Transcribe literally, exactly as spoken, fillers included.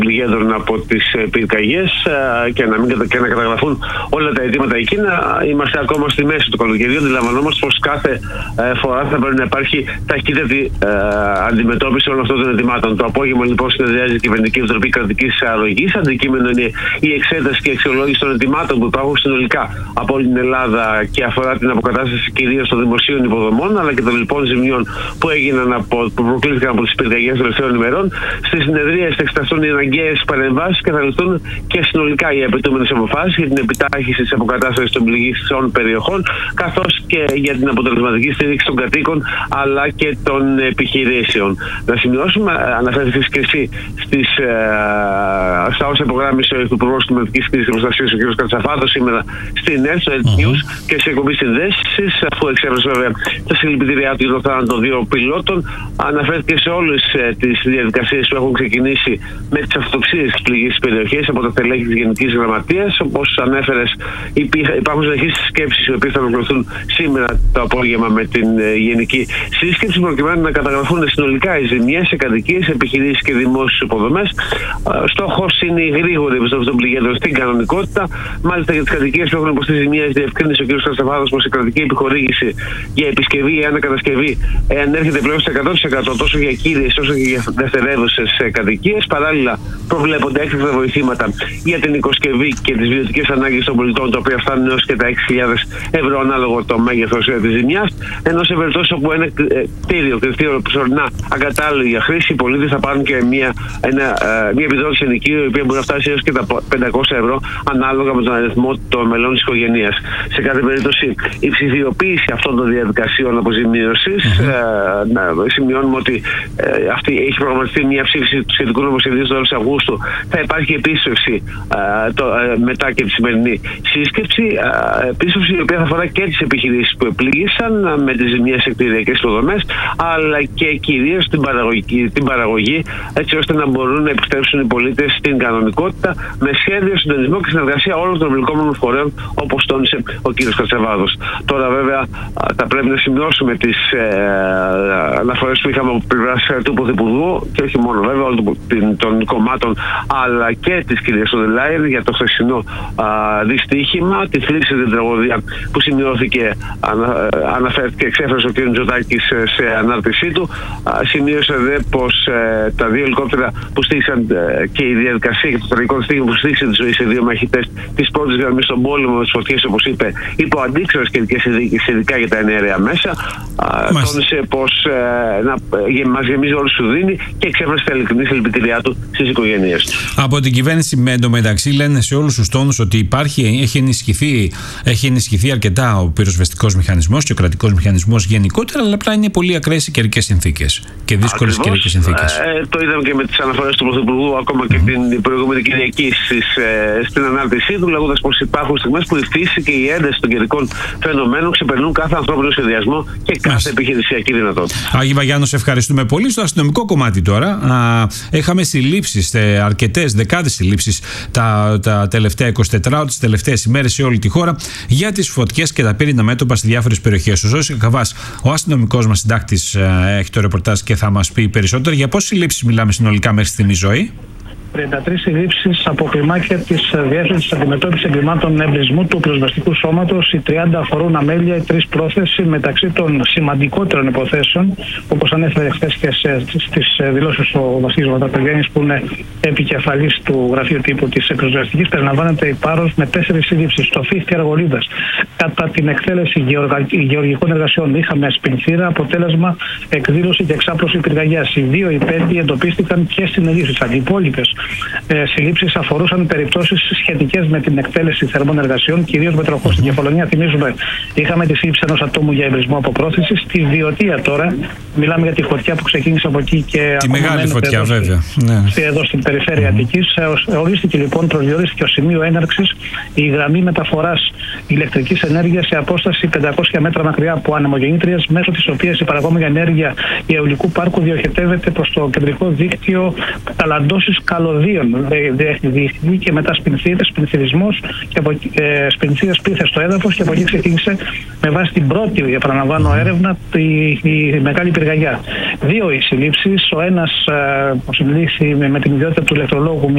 πληγέντρων από τις πυρκαγιές και να, μην, και να καταγραφούν όλα τα αιτήματα εκείνα. Είμαστε ακόμα στη μέση του καλοκαιριού. Αντιλαμβανόμαστε πως κάθε φορά θα πρέπει να υπάρχει ταχύτατη αντιμετώπιση όλων αυτών των αιτημάτων. Το απόγευμα λοιπόν συνεδριάζει η Κυβερνητική Επιτροπή Κρατικής Αρρωγής. Αντικείμενο είναι η εξέταση και αξιολόγηση των αιτημάτων που υπάρχουν συνολικά από όλη την Ελλάδα και αφορά την αποκατάσταση κυρίως των δημοσίων υποδομών, αλλά και των λοιπόν ζημιών που έγιναν από, που προκλήθηκαν από τις πυρκαγιές των τελευταίων ημερών. Στη συνεδρία θα εξεταστούν οι αναγκαίες παρεμβάσεις και θα ληφθούν και συνολικά οι απαιτούμενες αποφάσεις για την επιτάχυνση της αποκατάστασης των πληγήσεων περιοχών, καθώς και για την αποτελεσματική στήριξη των κατοίκων αλλά και των επιχειρήσεων. Να σημειώσουμε, αναφέρθηκες και εσύ στις, ε, στα όσα υπογράμμισε ο Υπουργός Κλιματικής Κρίσης και Προστασίας ο κ. Κατσαφάδος σήμερα στην ΕΡΤ, στο Ed News uh-huh. και σε εκπομπή συνδέσεις, αφού εξέφρασε βέβαια τα συλληπιτήριά του για το θάνατο των δύο πιλότων. Αναφέρθηκε σε όλες ε, τις διαδικασίες που έχουν ξεκινήσει με τις αυτοψίες της πληγής της περιοχής από τα τελέχη της Γενικής Γραμματείας. Όπως ανέφερες, υπάρχουν συνεχείς σκέψεις οι οποίες θα ολοκληρωθούν σήμερα το απόγευμα με την ε, Γενική Σύσκεψη, προκειμένου να καταγραφούν συνολικά οι ζημιές σε κατοικίες, επιχειρήσεις και δημόσιες υποδομές. Στόχος είναι η γρήγορη επιστροφή των πληγέντρων στην κανονικότητα. Μάλιστα για τις κατοικίες που έχουν υποστεί ζημιές, διευκρίνησε ο κ. Κατσαφάδος πως η κρατική επιχορήγηση για επισκευή ή ανακατασκευή ανέρχεται πλέον στο εκατό τοις εκατό τόσο για κύριες όσο και για δευτερεύουσες κατοικίες. Παράλληλα, προβλέπονται έκτακτα βοηθήματα για την οικοσκευή και τις βιωτικές ανάγκες των πολιτών, τα οποία φτάνουν έως και τα έξι χιλιάδες ευρώ ανάλογο το μέγεθος της ζημιάς. Ενώ σε περιπτώσεις όπου ένα κτίριο, κτίριο προσωρινά αγκατάλληλο για χρήση, οι πολίτες θα πάρουν και μια, ένα, μια επιδότηση ενοικίου, η οποία μπορεί να φτάσει έως και τα πεντακόσια ευρώ ανάλογα με τον αριθμό των μελών της οικογένειας. Σε κάθε περίπτωση, η ψηφιοποίηση αυτών των διαδικασιών αποζημίωσης, mm-hmm. ε, σημειώνουμε ότι ε, αυτή έχει προγραμματιστεί μια ψήφιση του σχετικού νομοσχεδίου στο τέλος Αυγούστου. Θα υπάρχει επίσκεψη ε, το, ε, μετά και τη σημερινή σύσκεψη, ε, επίσκεψη η οποία θα αφορά και τις επιχειρήσεις που επλήγησαν ε, με τις ζημιές σε κτηριακές υποδομές, αλλά και κυρίως την παραγωγή, την παραγωγή, έτσι ώστε να μπορούν να επιστρέψουν οι πολίτες στην κανονικότητα με σχέδιο, συντονισμό και συνεργασία όλων των εμπλεκόμενων φορέων, όπως τόνισε ο κ. Κατσαφάδος. Τώρα, βέβαια, θα πρέπει να σημειώσουμε τις ε, αναφορές που είχαμε από πλευράς του Πρωθυπουργού και όχι μόνο βέβαια όλων των κομμάτων, αλλά και της κ. Σοντελάιν για το χθεσινό δυστύχημα, τη θλίψη, την τραγωδία που σημειώθηκε, ανα, αναφέρθηκε, εξέφρασε ο κ. Μητσοτάκης σε ανάρτησή του. Α, σημείωσε δε πως ε, τα δύο ελικόπτερα που στήχησαν ε, και η διαδικασία και το τραγικό δυστύχημα που στήχησε τη ζωή σε δύο μαχητές της πρώτης γραμμής στον πόλεμο με τις φωτιές, όπως είπε, υπό αντίξωες καιρικές συνθήκες, ειδικά για τα εναέρια μέσα. Τόνισε πως ε, να, ε, μας γεμίζει όλους του δίνει και εξέφρασε τα ειλικρινή συλληπιτήριά του στις οικογένειες του. Από την κυβέρνηση με εντωμεταξύ λένε σε όλους τους τόνους ότι υπάρχει, έχει ενισχυθεί, έχει ενισχυθεί αρκετά ο πυροσβεστικός μηχανισμός και ο κρατικός μηχανισμός γενικότερα, αλλά απλά είναι πολύ ακραίες οι καιρικές συνθήκες και δύσκολες καιρικές συνθήκες. Ε, το είδαμε και με τις αναφορές του Πρωθυπουργού, ακόμα και mm-hmm. την προηγούμενη Κυριακή στις, ε, στην ανάρτησή του, λέγοντας πως υπάρχουν στιγμές που η φύση και η ένταση των καιρικών φαινομένων ξεπερνούν κάθε ανθρώπινο σχεδιασμό και κάθε Μάλιστα. επιχειρησιακή δυνατότητα. Άγιε Βαγιάννο, σε ευχαριστούμε πολύ. Στο αστυνομικό κομμάτι τώρα, α, είχαμε συλλήψεις, αρκετές δεκάδες συλλήψεις τα, τα τελευταία εικοσιτέσσερις ώρα, τις τελευταίες ημέρες σε όλη τη χώρα για τις φωτιές και τα πύριντα μέτωπα σε διάφορες περιοχές. Ο Ζώης Κακαβάς, ο αστυνομικός μας συντάκτης, έχει το ρεπορτάζ και θα μας πει περισσότερο. Για πόσες συλλήψεις μιλάμε συνολικά μέχρι στιγμή, Ζωή? τριάντα τρεις συλλήψεις από κλιμάκια της Διεύθυνσης Αντιμετώπισης Εγκλημάτων Εμπρισμού του Πυροσβεστικού Σώματος. Οι τριάντα αφορούν αμέλεια, οι τρεις πρόθεση. Μεταξύ των σημαντικότερων υποθέσεων, όπως ανέφερε χθες και στις δηλώσεις ο Βασίλης Βατραπογέννης, που είναι επικεφαλής του Γραφείου Τύπου της Πυροσβεστικής, περιλαμβάνεται η Πάρος με τέσσερις συλλήψεις. Στο Φίχ και Αργολίδας, κατά την εκτέλεση γεωργικών εργασιών, είχαμε ασπινθήρα, αποτέλεσμα εκδήλωση και εξάπλωση πυρκαγιάς. Οι δύο υπέτειοι εντοπίστηκαν και συνελήφθησαν. Οι υπόλοιπες Ε, συλλήψεις αφορούσαν περιπτώσεις σχετικές με την εκτέλεση θερμών εργασιών, κυρίως με τροχό. Στην Κεφαλονία, θυμίζουμε, είχαμε τη σύλληψη ενός ατόμου για εμπρισμό από πρόθεση. Στη Βιωτία τώρα, μιλάμε για τη φωτιά που ξεκίνησε από εκεί και τη μεγάλη φωτιά, εδώ, βέβαια. Ναι. Εδώ στην περιφέρεια mm-hmm. Αττικής. Ορίστηκε λοιπόν, προσδιορίστηκε ως σημείο έναρξης η γραμμή μεταφοράς ηλεκτρικής ενέργειας σε απόσταση πεντακόσια μέτρα μακριά από ανεμογεννήτριες, μέσω της οποίας η παραγόμενη ενέργεια αιωλικού πάρκου διοχετεύεται προς το κεντρικό δίκτυο ταλαντώσεις καλωδίων. Διεχθεί και μετά σπινθήρες, σπινθυρισμός και από ε, σπινθήρες πίθες στο έδαφος, και από εκεί ξεκίνησε με βάση την πρώτη, επαναλαμβάνω, έρευνα η, η μεγάλη πυρκαγιά. Δύο οι συλλήψεις, ο ένας ε, συνελήφθη με, με την ιδιότητα του ηλεκτρολόγου